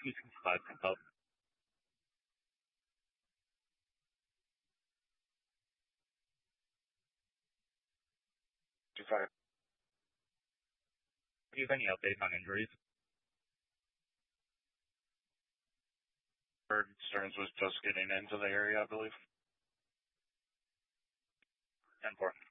265 can help. Do Do you have any updates on injuries? Stearns was just getting into the area, I believe. 10-4.